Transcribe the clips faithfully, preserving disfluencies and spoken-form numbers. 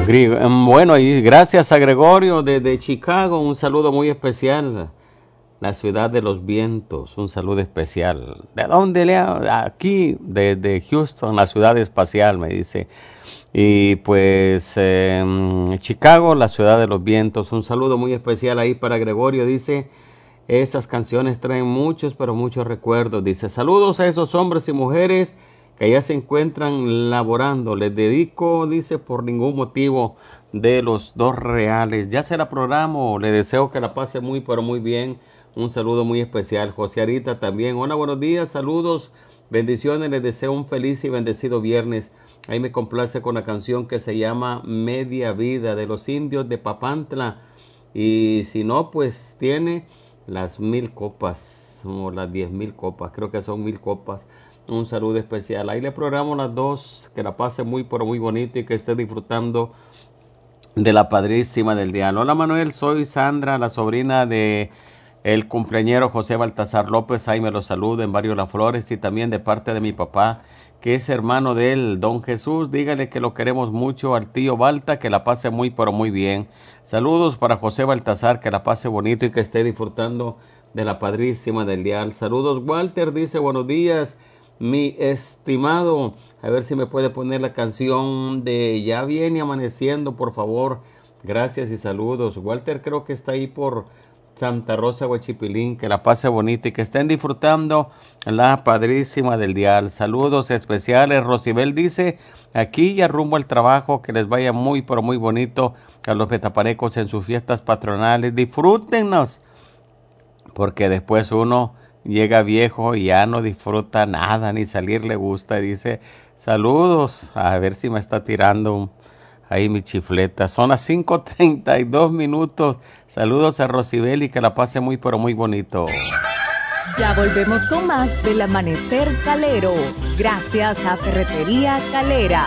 Bueno, y gracias a Gregorio desde Chicago, un saludo muy especial. La ciudad de los vientos, un saludo especial. ¿De dónde le ha? Aquí, desde Houston, la ciudad espacial, me dice. Y pues, eh, Chicago, la ciudad de los vientos, un saludo muy especial ahí para Gregorio. Dice, esas canciones traen muchos, pero muchos recuerdos. Dice, saludos a esos hombres y mujeres que ya se encuentran laborando. Les dedico, dice, por ningún motivo de los dos reales. Ya se la programo, le deseo que la pase muy, pero muy bien. Un saludo muy especial. José Arita también. Hola, buenos días, saludos, bendiciones. Les deseo un feliz y bendecido viernes. Ahí me complace con la canción que se llama Media Vida de los Indios de Papantla. Y si no, pues tiene las mil copas o las diez mil copas. Creo que son mil copas. Un saludo especial. Ahí le programo las dos. Que la pase muy, pero muy bonito y que esté disfrutando de la padrísima del día. Hola, Manuel. Soy Sandra, la sobrina de el cumpleañero José Baltasar López. Ahí me lo saludo en Barrio Las Flores y también de parte de mi papá, que es hermano de él, don Jesús. Dígale que lo queremos mucho al tío Balta, que la pase muy, pero muy bien. Saludos para José Baltasar, que la pase bonito y que esté disfrutando de la padrísima del dial. Saludos, Walter, dice, buenos días, mi estimado. A ver si me puede poner la canción de Ya viene amaneciendo, por favor. Gracias y saludos. Walter creo que está ahí por Santa Rosa, Huachipilín. Que la pase bonita y que estén disfrutando la padrísima del dial. Saludos especiales. Rosibel dice, aquí ya rumbo al trabajo, que les vaya muy, pero muy bonito a los petapanecos en sus fiestas patronales. Disfrútennos, porque después uno llega viejo y ya no disfruta nada, ni salir le gusta. Y dice, saludos, a ver si me está tirando ahí mi chifleta. Son las cinco treinta y dos minutos. Saludos a Rosibel y que la pase muy, pero muy bonito. Ya volvemos con más del Amanecer Calero. Gracias a Ferretería Calera.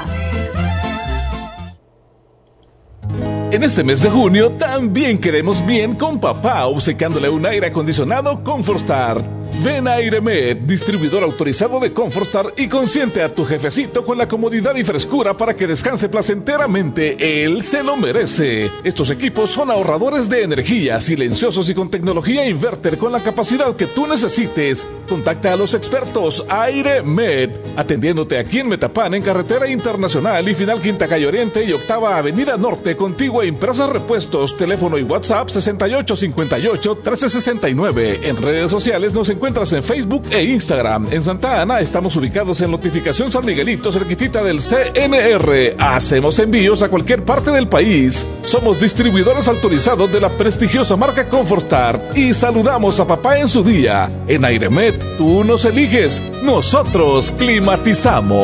En este mes de junio también queremos bien con papá, obsequiándole un aire acondicionado ComfortStar. Ven a Airemed, distribuidor autorizado de ComfortStar, y consiente a tu jefecito con la comodidad y frescura para que descanse placenteramente. Él se lo merece. Estos equipos son ahorradores de energía, silenciosos y con tecnología inverter con la capacidad que tú necesites. Contacta a los expertos Airemed, atendiéndote aquí en Metapán, en Carretera Internacional y Final Quinta Calle Oriente y Octava Avenida Norte, contigo a Impresas Repuestos. Teléfono y WhatsApp sesenta y ocho cincuenta y ocho trece sesenta y nueve. En redes sociales nos encuentras en Facebook e Instagram. En Santa Ana estamos ubicados en Notificación San Miguelito, cerquitita del C N R. Hacemos envíos a cualquier parte del país. Somos distribuidores autorizados de la prestigiosa marca ComfortStar y saludamos a papá en su día. En Airemed, tú nos eliges, nosotros climatizamos.